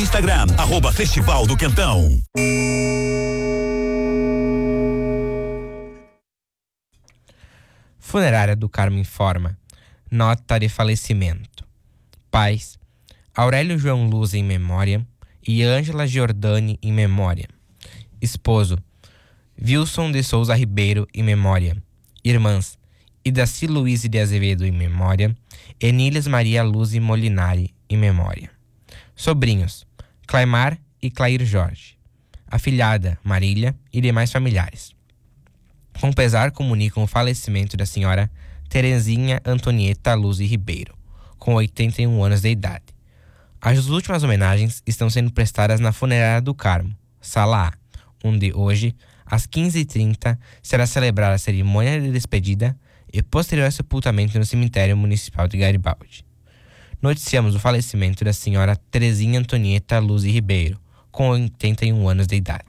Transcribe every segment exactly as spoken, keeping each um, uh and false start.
Instagram, arroba Festival do Quentão. Funerária do Carmo informa. Nota de falecimento. Pais: Aurélio João Luz em memória e Ângela Giordani em memória. Esposo: Wilson de Souza Ribeiro em memória. Irmãs: Idaci Luiz de Azevedo em memória. Enílias Maria Luz Molinari em memória. Sobrinhos: Claimar e Clair Jorge. Afilhada Marília e demais familiares. Com pesar comunicam o falecimento da senhora Terezinha Antonieta Luz Ribeiro, com oitenta e um anos de idade. As últimas homenagens estão sendo prestadas na Funerária do Carmo, Sala A, onde hoje, às quinze e trinta, será celebrada a cerimônia de despedida e posterior sepultamento no cemitério municipal de Garibaldi. Noticiamos o falecimento da senhora Terezinha Antonieta Luz Ribeiro, com oitenta e um anos de idade.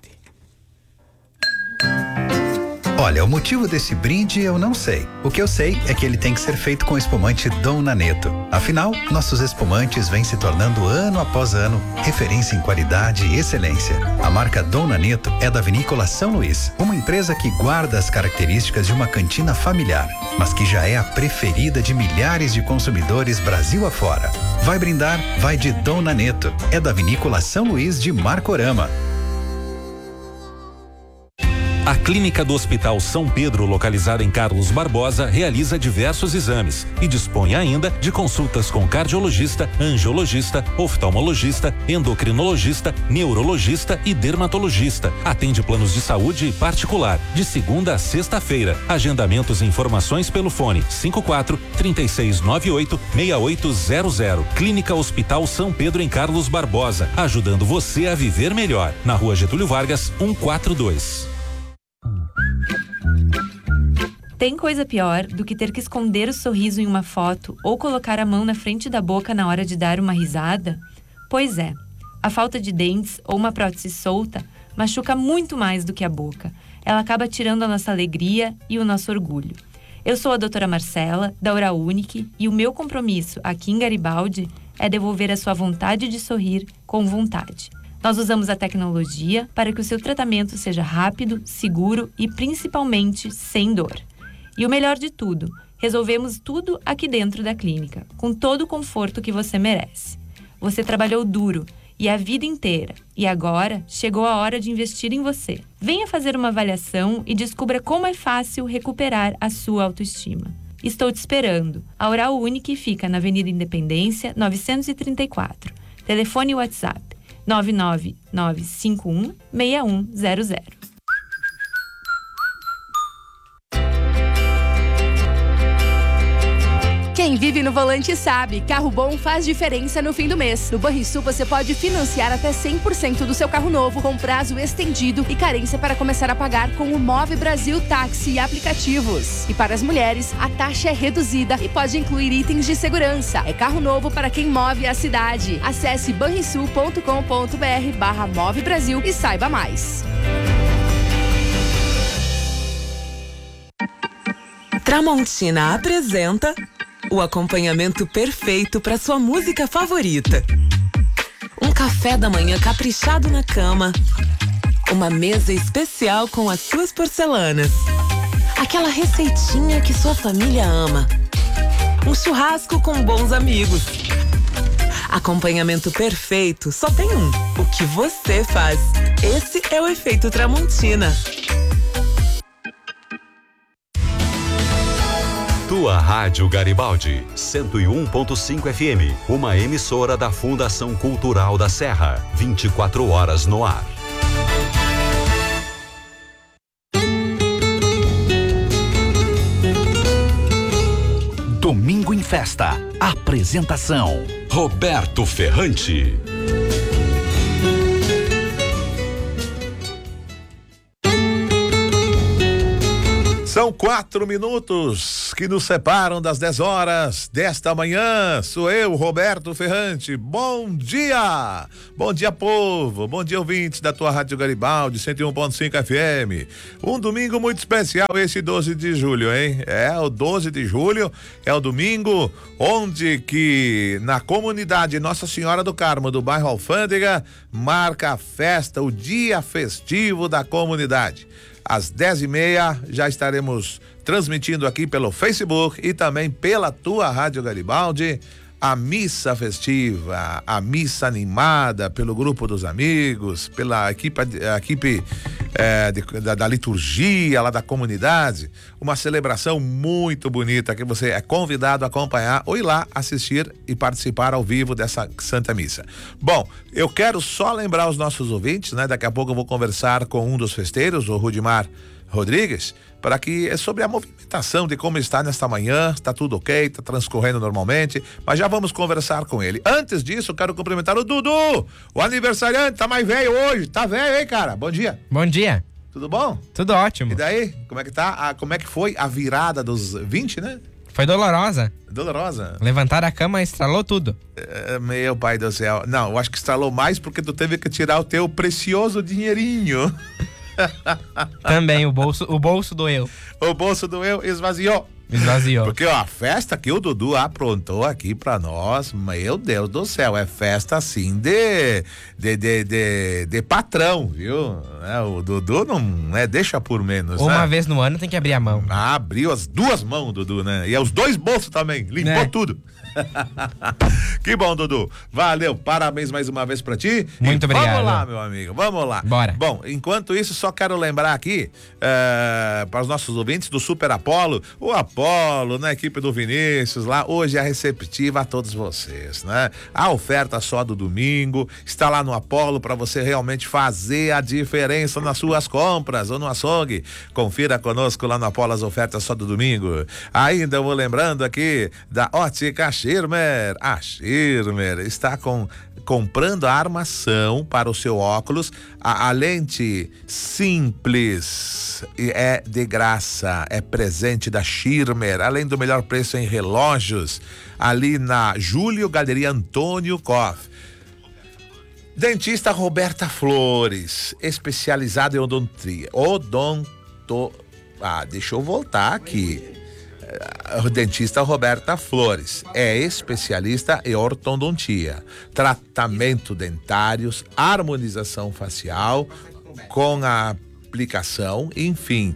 Olha, o motivo desse brinde eu não sei. O que eu sei é que ele tem que ser feito com espumante Dom Naneto. Afinal, nossos espumantes vêm se tornando ano após ano referência em qualidade e excelência. A marca Dom Naneto é da Vinícola São Luís, uma empresa que guarda as características de uma cantina familiar, mas que já é a preferida de milhares de consumidores Brasil afora. Vai brindar? Vai de Dom Naneto. É da Vinícola São Luís de Marcorama. A Clínica do Hospital São Pedro, localizada em Carlos Barbosa, realiza diversos exames e dispõe ainda de consultas com cardiologista, angiologista, oftalmologista, endocrinologista, neurologista e dermatologista. Atende planos de saúde particular, de segunda a sexta-feira. Agendamentos e informações pelo fone cinco quatro, três seis nove oito, seis oito zero zero. Clínica Hospital São Pedro em Carlos Barbosa, ajudando você a viver melhor. Na Rua Getúlio Vargas, cento e quarenta e dois. Tem coisa pior do que ter que esconder o sorriso em uma foto ou colocar a mão na frente da boca na hora de dar uma risada? Pois é, a falta de dentes ou uma prótese solta machuca muito mais do que a boca. Ela acaba tirando a nossa alegria e o nosso orgulho. Eu sou a doutora Marcela, da Oral Unique, e o meu compromisso aqui em Garibaldi é devolver a sua vontade de sorrir com vontade. Nós usamos a tecnologia para que o seu tratamento seja rápido, seguro e principalmente sem dor. E o melhor de tudo, resolvemos tudo aqui dentro da clínica, com todo o conforto que você merece. Você trabalhou duro e a vida inteira, e agora chegou a hora de investir em você. Venha fazer uma avaliação e descubra como é fácil recuperar a sua autoestima. Estou te esperando. A Oral Unique fica na Avenida Independência, novecentos e trinta e quatro. Telefone e WhatsApp nove nove nove cinco um, seis um zero zero. Quem vive no volante sabe, carro bom faz diferença no fim do mês. No Banrisul você pode financiar até cem por cento do seu carro novo com prazo estendido e carência para começar a pagar com o Move Brasil Táxi e aplicativos. E para as mulheres, a taxa é reduzida e pode incluir itens de segurança. É carro novo para quem move a cidade. Acesse banrisul ponto com ponto br barra Move Brasil e saiba mais. Tramontina apresenta o acompanhamento perfeito para sua música favorita. Um café da manhã caprichado na cama. Uma mesa especial com as suas porcelanas. Aquela receitinha que sua família ama. Um churrasco com bons amigos. Acompanhamento perfeito só tem um. O que você faz. Esse é o efeito Tramontina. Tua Rádio Garibaldi, cento e um ponto cinco F M, uma emissora da Fundação Cultural da Serra, vinte e quatro horas no ar. Domingo em Festa. Apresentação: Roberto Ferrante. São São quatro minutos que nos separam das dez horas desta manhã. Sou eu, Roberto Ferrante. Bom dia! Bom dia, povo. Bom dia, ouvintes da tua Rádio Garibaldi, cento e um ponto cinco F M. Um domingo muito especial, esse doze de julho, hein? É, o doze de julho é o domingo onde que na comunidade Nossa Senhora do Carmo, do bairro Alfândega, marca a festa, o dia festivo da comunidade. Às dez e meia já estaremos transmitindo aqui pelo Facebook e também pela tua Rádio Garibaldi a missa festiva, a missa animada pelo grupo dos amigos, pela equipe, a equipe é, de, da, da liturgia lá da comunidade. Uma celebração muito bonita que você é convidado a acompanhar ou ir lá assistir e participar ao vivo dessa Santa Missa. Bom, eu quero só lembrar os nossos ouvintes, né? Daqui a pouco eu vou conversar com um dos festeiros, o Rudimar Rodrigues, para que é sobre a movimentação de como está nesta manhã, está tudo ok, está transcorrendo normalmente, mas já vamos conversar com ele. Antes disso, quero cumprimentar o Dudu, o aniversariante, tá mais velho hoje, tá velho, hein, cara? Bom dia. Bom dia. Tudo bom? Tudo ótimo. E daí, como é que tá? Ah, como é que foi a virada dos vinte, né? Foi dolorosa. Dolorosa. Levantar a cama estralou tudo. É, meu pai do céu. Não, eu acho que estralou mais porque tu teve que tirar o teu precioso dinheirinho. Também, o bolso, o bolso doeu. O bolso doeu, esvaziou. Esvaziou. Porque, ó, a festa que o Dudu aprontou aqui pra nós, meu Deus do céu, é festa assim de de, de, de, de patrão, viu? É, o Dudu não é, deixa por menos, Uma né? vez no ano tem que abrir a mão. Ah, abriu as duas mãos, Dudu, né? E os dois bolsos também, limpou É. tudo. Que bom, Dudu. Valeu, parabéns mais uma vez pra ti. Muito E obrigado. Vamos lá, meu amigo, vamos lá. Bora. Bom, enquanto isso, só quero lembrar aqui eh, para os nossos ouvintes do Super Apolo, o Apolo, na equipe do Vinícius lá, hoje é receptiva a todos vocês, né? A oferta só do domingo está lá no Apolo para você realmente fazer a diferença nas suas compras ou no açougue. Confira conosco lá no Apolo as ofertas só do domingo. Ainda vou lembrando aqui da Ótica Schirmer. A Schirmer está com comprando a armação para o seu óculos. A, a lente simples é de graça, é presente da Schirmer, além do melhor preço em relógios, ali na Júlio Galeria Antônio Koff. Dentista Roberta Flores, especializada em odontria. Odonto... Ah, deixa eu voltar aqui. O dentista Roberta Flores é especialista em ortodontia, tratamento dentários, harmonização facial com a aplicação, enfim,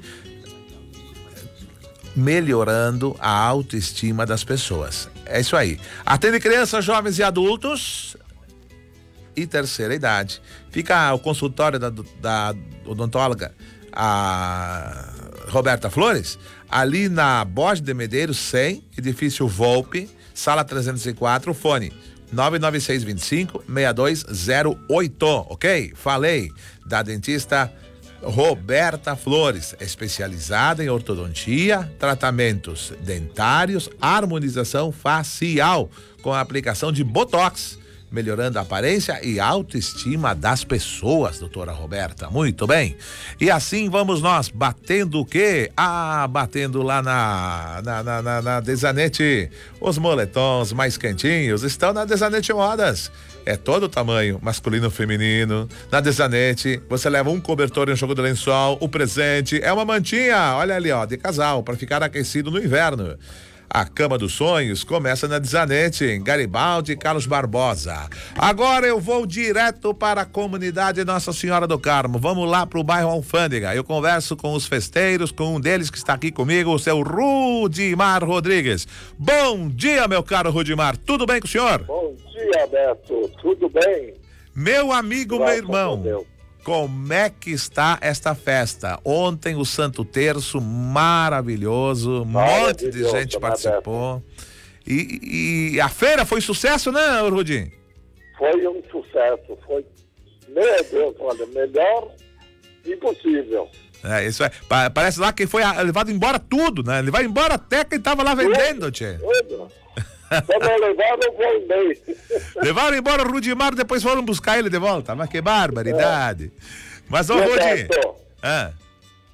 melhorando a autoestima das pessoas. É isso aí. Atende crianças, jovens e adultos e terceira idade. Fica o consultório da, da odontóloga, a Roberta Flores, ali na Borges de Medeiros cem, edifício Volpe, sala trezentos e quatro, fone nove nove seis dois cinco, seis dois zero oito, ok? Falei da dentista Roberta Flores, especializada em ortodontia, tratamentos dentários, harmonização facial com a aplicação de Botox, melhorando a aparência e autoestima das pessoas, doutora Roberta. Muito bem. E assim vamos nós, batendo o quê? Ah, batendo lá na na, na, na, na Desanete. Os moletons mais quentinhos estão na Desanete Modas. É todo o tamanho, masculino, feminino. Na Desanete, você leva um cobertor e um jogo de lençol, o presente é uma mantinha, olha ali, ó, de casal, para ficar aquecido no inverno. A cama dos sonhos começa na Desanete, em Garibaldi e Carlos Barbosa. Agora eu vou direto para a comunidade Nossa Senhora do Carmo. Vamos lá para o bairro Alfândega. Eu converso com os festeiros, com um deles que está aqui comigo, o seu Rudimar Rodrigues. Bom dia, meu caro Rudimar. Tudo bem com o senhor? Bom dia, Beto. Tudo bem? Meu amigo, Graças meu irmão. a Deus. Como é que está esta festa? Ontem o Santo Terço, maravilhoso, um monte de Maravilhoso, gente né, participou. E, e a feira foi sucesso, né, Rudim? Foi um sucesso. Foi, meu Deus, olha, melhor impossível. É, isso é. Pa- Parece lá que foi a- levado embora tudo, né? Levar embora até quem tava lá vendendo, tchê. Tudo. Quando eu levar, eu vou bem. Levaram embora o Rudimar, depois foram buscar ele de volta. Mas que barbaridade. Mas, ô, E, Rudim. Beto, Ah,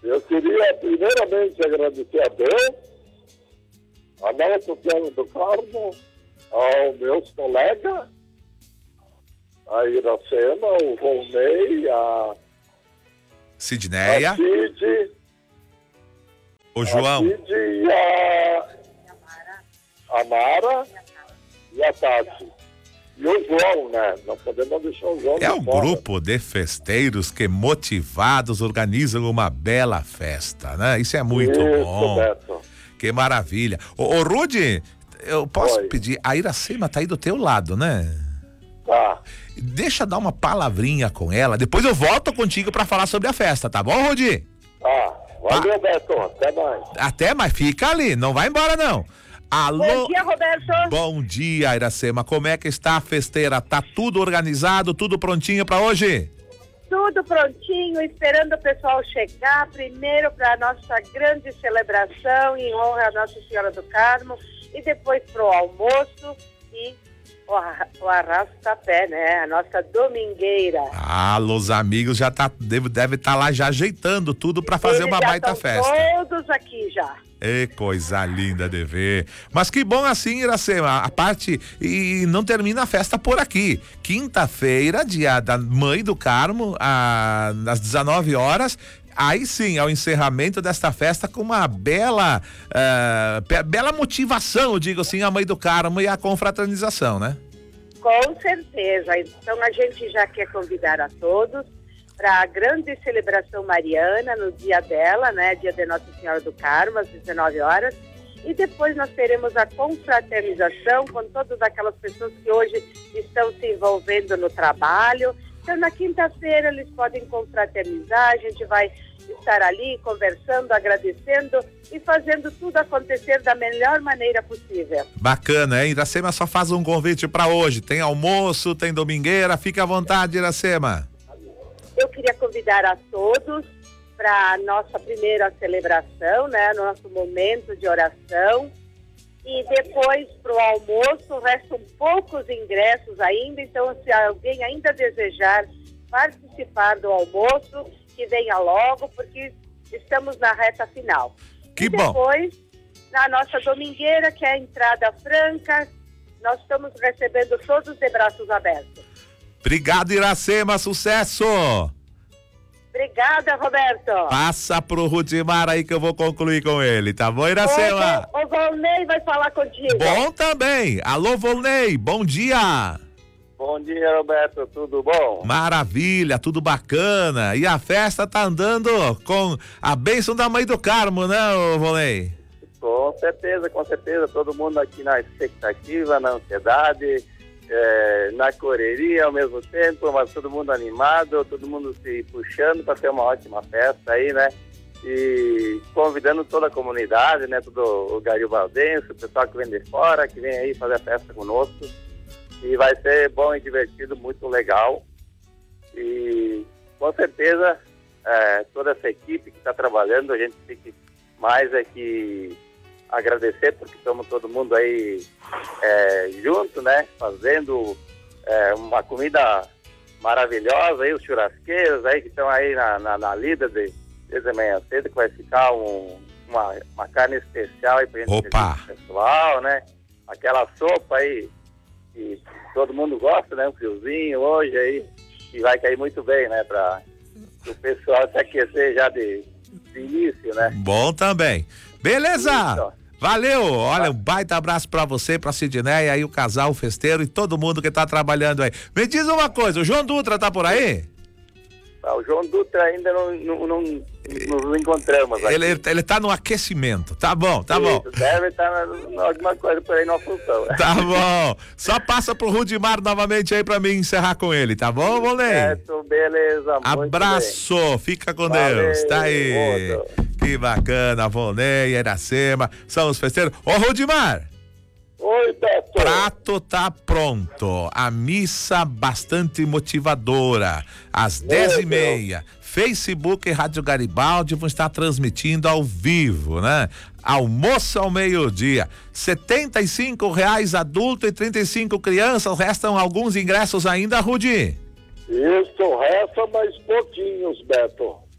Eu queria primeiramente agradecer a Deus, a Nossa Senhora do Carmo, aos meus colegas, a Iracema, o Volney, a Sidneia, a Cid, o João. a Cid e a, a Mara e a Tati. E o João, né? Não podemos deixar o João É de um fora. grupo de festeiros que, motivados, organizam uma bela festa, né? Isso é muito Isso, bom. Beto. Que maravilha. Ô, ô Rudy, eu posso Oi. pedir, a Iracema tá aí do teu lado, né? Tá. Deixa eu dar uma palavrinha com ela, depois eu volto contigo pra falar sobre a festa, tá bom, Rudy? Tá. Valeu, Beto. Até mais. Até, mas fica ali, não vai embora não. Alô? Bom dia, Roberto. Bom dia, Iracema. Como é que está a festeira? Tá tudo organizado, tudo prontinho pra hoje? Tudo prontinho, esperando o pessoal chegar primeiro para a nossa grande celebração em honra à Nossa Senhora do Carmo e depois pro almoço e o, arra- o arrasta-pé, né? A nossa domingueira. Ah, os amigos já tá, deve deve estar lá já ajeitando tudo pra fazer Eles uma já baita estão festa. todos aqui já. É coisa linda de ver. Mas que bom assim, Iracema, a parte, e não termina a festa por aqui. Quinta-feira, dia da Mãe do Carmo, a, às dezenove horas, aí sim, é o encerramento desta festa com uma bela, uh, be- bela motivação, eu digo assim, a Mãe do Carmo e a confraternização, né? Com certeza. Então a gente já quer convidar a todos para a grande celebração mariana no dia dela, né? Dia de Nossa Senhora do Carmo, às dezenove horas. E depois nós teremos a confraternização com todas aquelas pessoas que hoje estão se envolvendo no trabalho. Então na quinta-feira eles podem confraternizar, a gente vai estar ali conversando, agradecendo e fazendo tudo acontecer da melhor maneira possível. Bacana, hein? Iracema só faz um convite para hoje. Tem almoço, tem domingueira, fica à vontade, Iracema. Eu queria convidar a todos para a nossa primeira celebração, né? Nosso momento de oração. E depois, para o almoço, restam poucos ingressos ainda. Então, se alguém ainda desejar participar do almoço, que venha logo, porque estamos na reta final. Que e bom. depois, na nossa domingueira, que é a entrada franca, nós estamos recebendo todos de braços abertos. Obrigado, Iracema, sucesso! Obrigada, Roberto. Passa pro Rudimar aí que eu vou concluir com ele, tá bom, Iracema? O, o Volney vai falar contigo. Bom também. Alô, Volney, bom dia. Bom dia, Roberto. Tudo bom? Maravilha, tudo bacana. E a festa tá andando com a bênção da Mãe do Carmo, né, ô Volney? Com certeza, com certeza. Todo mundo aqui na expectativa, na ansiedade, é, na correria ao mesmo tempo, mas todo mundo animado, todo mundo se puxando para ter uma ótima festa aí, né? E convidando toda a comunidade, né? Todo o garibaldense, o pessoal que vem de fora, que vem aí fazer a festa conosco. E vai ser bom e divertido, muito legal. E com certeza, é, toda essa equipe que está trabalhando, a gente fica mais é que agradecer, porque estamos todo mundo aí é, junto, né? Fazendo é, uma comida maravilhosa, aí os churrasqueiros aí que estão aí na, na, na lida de, desde amanhã cedo, que vai ficar um, uma, uma carne especial aí pra gente Opa! servir pro pessoal, né? Aquela sopa aí que todo mundo gosta, né? Um friozinho hoje aí, que vai cair muito bem, né? Para o pessoal se aquecer já de, de início, né? Bom também. Beleza! Isso. Valeu! Olha, um baita abraço pra você, pra Sidneia aí, o casal festeiro e todo mundo que tá trabalhando aí. Me diz uma coisa, o João Dutra tá por aí? Ah, o João Dutra ainda não, não, não nos encontramos aqui. Ele, ele tá no aquecimento. Tá bom, tá bom. Isso, deve estar em alguma coisa por aí na função. Tá bom. Só passa pro Rudimar novamente aí pra mim encerrar com ele, tá bom, Volney? Certo, beleza. muito Abraço, bem. fica com Valeu, Deus. Tá aí. outro. Que bacana, Volney, Iracema, são os festeiros. Ô, Rudimar. Oi, Beto. Prato tá pronto. A missa bastante motivadora. Às dez e meia. Facebook e Rádio Garibaldi vão estar transmitindo ao vivo, né? Almoço ao meio-dia. setenta e cinco reais adulto e trinta e cinco crianças. Restam alguns ingressos ainda, Rudi? Isso, resta mais pouquinhos, Beto.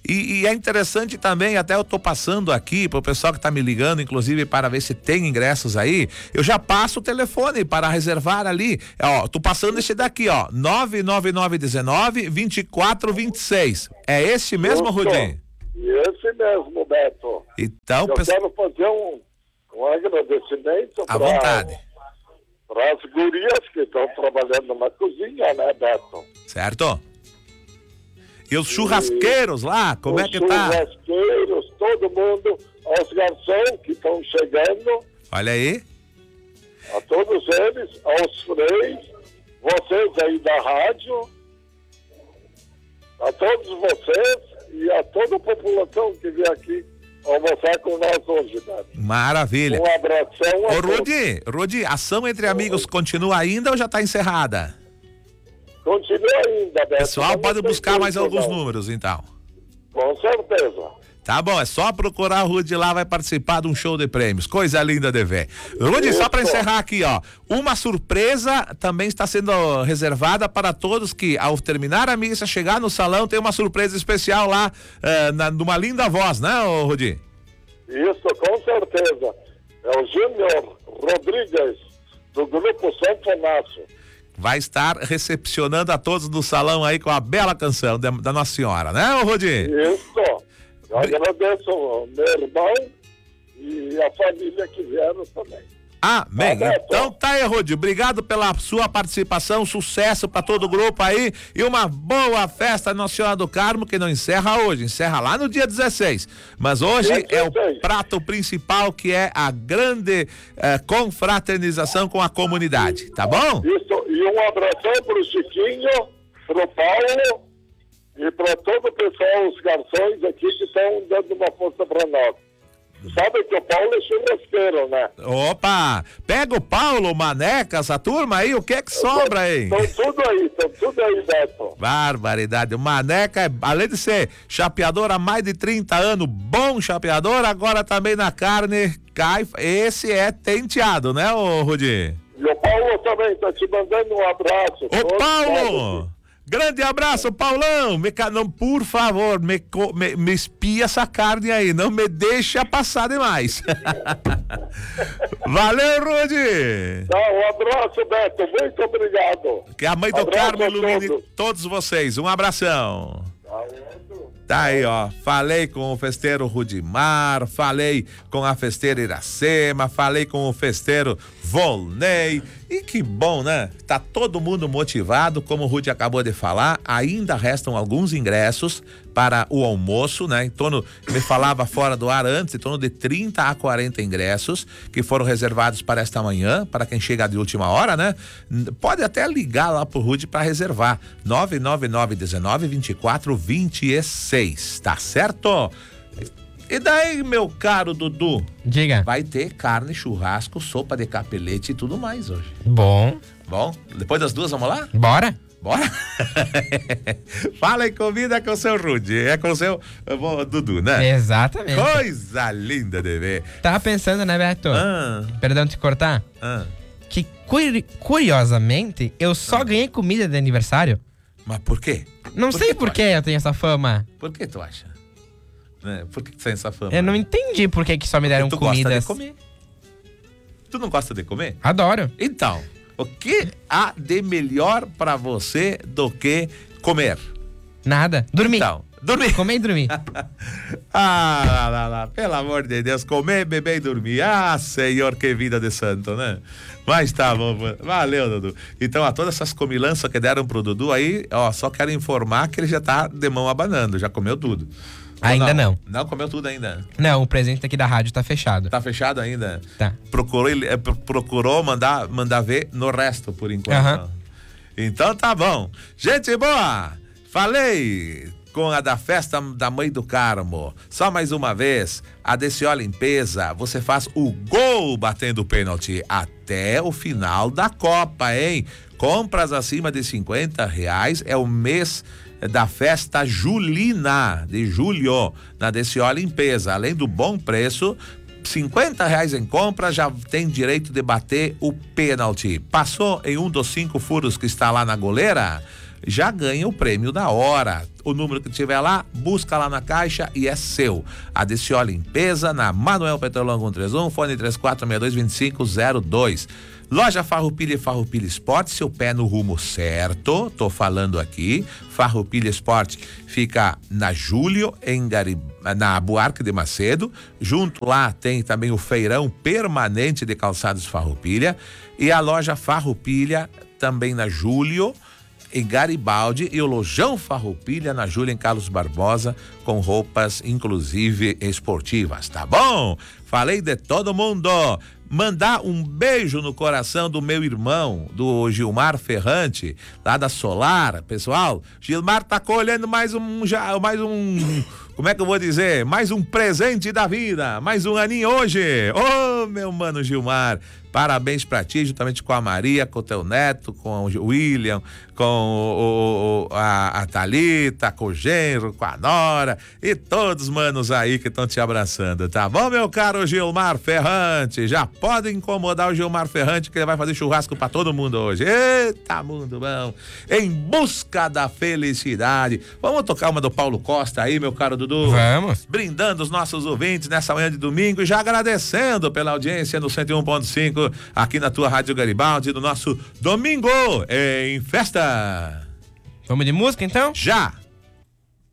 E, e é interessante também, até eu tô passando aqui pro pessoal que tá me ligando, inclusive para ver se tem ingressos aí, eu já passo o telefone para reservar ali, ó, tô passando esse daqui, ó, nove nove nove um nove, dois quatro dois seis. É esse mesmo, Rudi? Esse mesmo, Beto. Então, eu pessoal... quero fazer um, um agradecimento à vontade para as gurias que estão trabalhando na cozinha, né, Beto? Certo. E os churrasqueiros e lá, como é que tá? Os churrasqueiros, todo mundo, aos garçons que estão chegando. Olha aí. A todos eles, aos freis, vocês aí da rádio, a todos vocês e a toda a população que vem aqui almoçar com nós hoje, Beto. Maravilha. Um abração. Ô, Rudi, Rudi, ação entre amigos continua ainda ou já está encerrada? Continua ainda, Beto. Pessoal, pode buscar mais alguns números, então. Com certeza. Tá bom, é só procurar o Rudi lá, vai participar de um show de prêmios. Coisa linda de ver. Rudi, só para encerrar aqui, ó. Uma surpresa também está sendo reservada para todos que, ao terminar a missa, chegar no salão, tem uma surpresa especial lá, uh, na, numa linda voz, né, ô, Rudi? Isso, com certeza. É o Júnior Rodrigues, do Grupo Sanfonaço. Vai estar recepcionando a todos no salão aí com a bela canção da, da Nossa Senhora, né, ô, Rudi? Isso. Eu agradeço ao meu irmão e a família que vieram também. Amém. Tá, então tá aí, Rudi. Obrigado pela sua participação, sucesso para todo o grupo aí e uma boa festa Nossa Senhora do Carmo, que não encerra hoje, encerra lá no dia dezesseis. Mas hoje é o prato principal, que é a grande eh, confraternização com a comunidade, tá bom? Isso, e um abração pro Chiquinho, pro Paulo e para todo o pessoal, os garçons aqui que estão dando uma força para nós. Sabe que o Paulo é churrasqueiro, né? Opa! Pega o Paulo, o Maneca, essa turma aí, o que é que sobra aí? Estão tudo aí, estão tudo aí, Beto. Barbaridade. O Maneca, é, além de ser chapeador há mais de trinta anos, bom chapeador, agora também na carne, cai. Esse é tenteado, né, ô Rudi? E o Paulo também está te mandando um abraço. Ô, Paulo! Grande abraço, Paulão. Me, não, por favor, me, me, me espia essa carne aí. Não me deixa passar demais. Valeu, Rudi. Tá, um abraço, Beto. Muito obrigado. Que a mãe do abraço Carmo ilumine todos. todos vocês. Um abração. Tá aí, ó. Falei com o festeiro Rudimar, falei com a festeira Iracema, falei com o festeiro Volney. E que bom, né? Tá todo mundo motivado, como o Rudi acabou de falar. Ainda restam alguns ingressos para o almoço, né? Em torno, me falava fora do ar antes, em torno de trinta a quarenta ingressos que foram reservados para esta manhã, para quem chega de última hora, né? Pode até ligar lá pro Rudi para reservar. nove nove nove um nove, dois quatro dois seis, tá certo? E daí, meu caro Dudu? Diga. Vai ter carne, churrasco, sopa de capelete e tudo mais hoje. Bom. Bom, depois das duas, vamos lá? Bora. Bora? Fala em comida com o seu Rudi, é com o seu uh, Dudu, né? Exatamente. Coisa linda de ver. Tava pensando, né, Beto? Ah. Perdão te cortar. Ah. Que curi- curiosamente, eu só ah. ganhei comida de aniversário. Mas por quê? Não por sei que por que eu tenho essa fama. Por que tu acha? Né? Por que tu tem essa fama? Eu não entendi por que, que só me deram tu comidas. Gosta de comer. Tu não gosta de comer? Adoro. Então, o que há de melhor pra você do que comer? Nada. Dormir. Então, dormir. Comer e dormir. ah, lá, lá, lá. Pelo amor de Deus, comer, beber e dormir. Ah, Senhor, que vida de santo, né? Mas tá bom, valeu, Dudu. Então, a todas essas comilanças que deram pro Dudu aí, ó, só quero informar que ele já tá de mão abanando, já comeu tudo. Ainda não, não. Não comeu tudo ainda? Não, o presente aqui da rádio tá fechado. Tá fechado ainda? Tá. Procurou, procurou mandar, mandar ver no resto, por enquanto. Uhum. Então tá bom. Gente boa, falei com a da festa da Mãe do Carmo. Só mais uma vez, a D C O Limpeza, você faz o gol batendo o pênalti até o final da Copa, hein? Compras acima de cinquenta reais, é o mês da festa julina de julho na D C O Limpeza. Além do bom preço, cinquenta reais em compra, já tem direito de bater o pênalti. Passou em um dos cinco furos que está lá na goleira? já ganha o prêmio da hora. O número que tiver lá, busca lá na caixa e é seu. A D C O Limpeza, na Manuel Petrolão cento e trinta e um, fone três quatro seis dois, dois cinco zero dois. Loja Farroupilha e Farroupilha Esporte, seu pé no rumo certo, tô falando aqui. Farroupilha Esporte fica na Júlio, em Garib... na Buarque de Macedo. Junto lá tem também o feirão permanente de calçados Farroupilha. E a loja Farroupilha também na Júlio, em Garibaldi, e o Lojão Farroupilha na Júlia, em Carlos Barbosa, com roupas inclusive esportivas, tá bom? Falei de todo mundo. Mandar um beijo no coração do meu irmão, do Gilmar Ferrante, lá da Solar, pessoal. Gilmar tá colhendo mais um, já, mais um, como é que eu vou dizer? Mais um presente da vida, mais um aninho hoje. Ô, oh, meu mano Gilmar, parabéns pra ti, juntamente com a Maria, com o teu neto, com o William, com o, o, a, a Thalita, com o genro, com a nora e todos os manos aí que estão te abraçando, tá bom, meu caro Gilmar Ferrante? Já pode incomodar o Gilmar Ferrante, que ele vai fazer churrasco pra todo mundo hoje. Eita, mundo bom! Em busca da felicidade. Vamos tocar uma do Paulo Costa aí, meu caro Dudu? Vamos. Brindando os nossos ouvintes nessa manhã de domingo e já agradecendo pela audiência no cento e um ponto cinco aqui na tua Rádio Garibaldi, no nosso Domingo em Festa. Vamos de música então? Já!